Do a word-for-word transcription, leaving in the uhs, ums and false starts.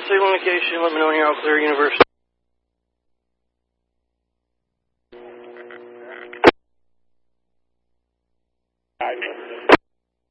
signal indication. Let me know when you're all clear, University.